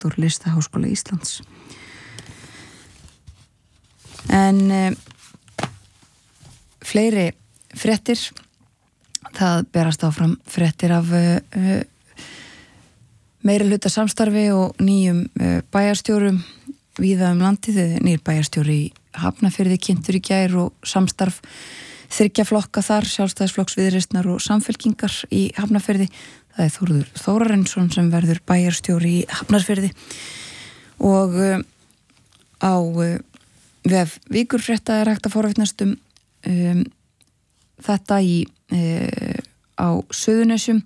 rektor Listaháskóla Íslands. En fleiri fréttir, það berast áfram fréttir af meirihluta samstarfi og nýjum bæjarstjórum víða landið. Nýr bæjarstjóri í Hafnarfirði kynntur í gær og samstarf 3 flokka þar, Sjálfstæðisflokks, Viðreisnar og Samfylkingar í Hafnarfirði. Það er Þórður Þórarinsson sem verður bæjarstjóri í Hafnarfirði og á vef Víkurfrétta er hægt að forvitnast þetta á Suðurnesjum.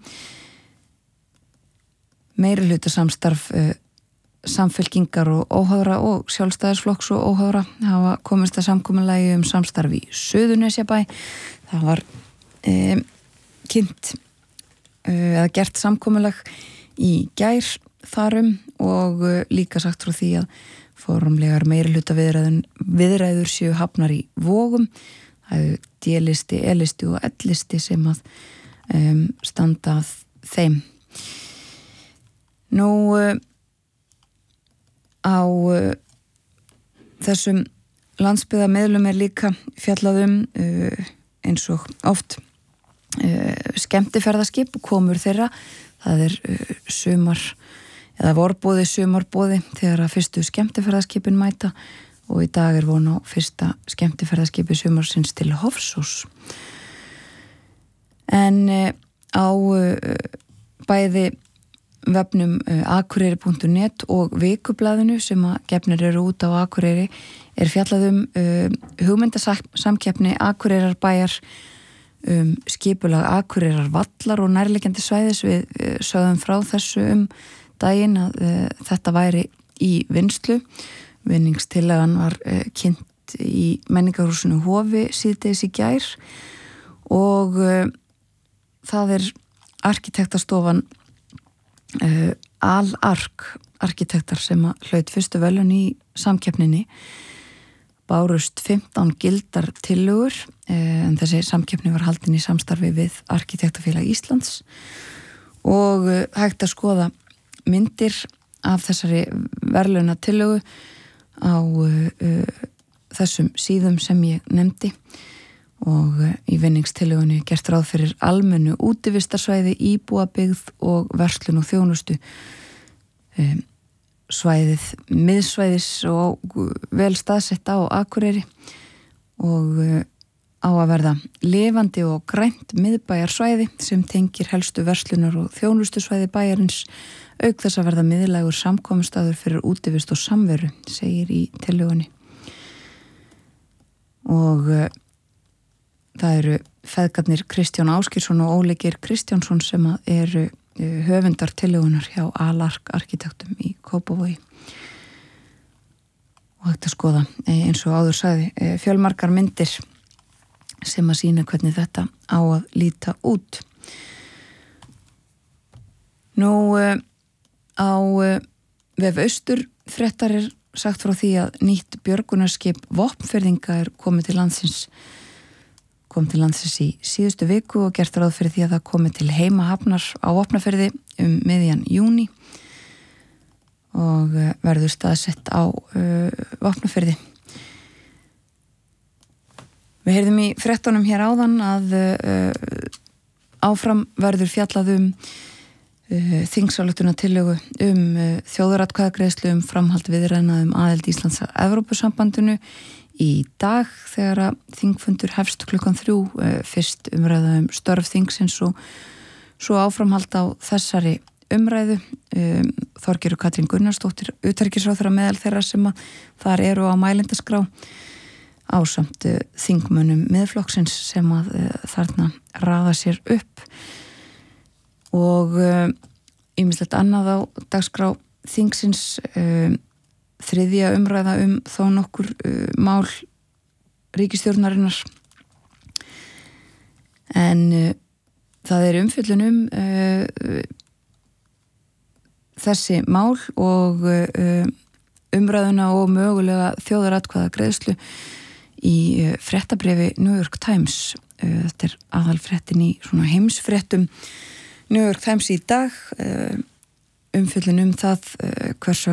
Meirihluta samstarf Samfylkingar og óháðra og Sjálfstæðisflokks og óháðra hafa komist að samkomulagi samstarf í Suðurnesjabæ. Það var kynnt eða gert samkomulag í gær þarum og líka sagt frá því að formlegar meirihluta viðræður séu hafnar í Vogum. Það er D-listi, E-listi og L-listi sem að standa að þeim. Nú á þessum landsbyggðarmiðlum er líka fjallað eins og oft skemmtiferðaskip og komur þeirra. Það er sumar eða vorboði, sumarboði þegar að fyrstu skemmtiferðaskipin mæta og í dag er von á fyrsta skemmtiferðaskipi sumarsins til Hofsós. En á bæði vefnum akureyri.net og vikublaðinu sem að gefnir eru út á Akureyri er fjallað hugmyndasamkeppni Akureyrarbæjar skipulag Akureyrarvallar og nærliggjandi svæðis. Við sögðum frá þessu daginn að þetta væri í vinnslu. Vinningstillagan var kynnt í menningarhúsinu Hofi síðdegis í gær og það er arkitektastofan Al-Ark arkitektar sem að hlaut fyrstu verðlaun í samkeppninni. Bárust 15 gildar tillögur en þessi samkeppni var haldin í samstarfi við Arkitektafélag Íslands og hægt að skoða myndir af þessari verðlauna tillögu á þessum síðum sem ég nefndi og í vinningstillögunni gert ráð fyrir almennu útivistarsvæði, íbúabyggð og verslun og þjónustu. Svæðið miðsvæðis og vel staðsett á Akureyri og á að verða lifandi og grænt miðbæjarsvæði sem tengir helstu verslunar og þjónustusvæði bæjarins auk þess að verða miðlægur samkomustaður fyrir útivist og samveru, segir í tillögunni. Og það eru feðgarnir Kristján Ásgeirsson og Óli Geir Kristjánsson sem eru höfundar tillögunar hjá Al-Ark arkitektum í Kópavogi. Og hægt að skoða eins og áður sagði fjölmargar myndir sem að sýna hvernig þetta á að líta út. Nú á vef Austurfréttar er sagt frá því að nýtt björgunarskip Vopnfirðinga er komið til landsins í síðustu viku og gert ráð fyrir því að það komi til heimahafnar á Vopnafirði miðjan júní og verður staðsett á Vopnafirði. Við heyrðum í fréttunum hér áðan að áfram verður fjallað þingsályktunartillögu þjóðaratkvæðagreiðslu framhald viðræðna aðild Íslands að Evrópusambandinu í dag þegar að þingfundur hefst klukkan 3, fyrst umræða störf þingsins og svo áframhald á þessari umræðu. Þorgerður Katrín Gunnarsdóttir utanríkisráðherra meðal þeirra sem að þar eru á mælendaskrá ásamt þingmönnum Miðflokksins sem að þarna raða sér upp og ýmislegt annað á dagskrá þingsins. Þriðja umræða þó nokkur mál ríkisstjórnarinnar en það er umfjöllun þessi mál og umræðuna og mögulega þjóðaratkvæðagreiðslu í fréttabréfi New York Times. Þetta er aðalfréttin í svona heimsfréttum New York Times í dag, umfjöllun það hversu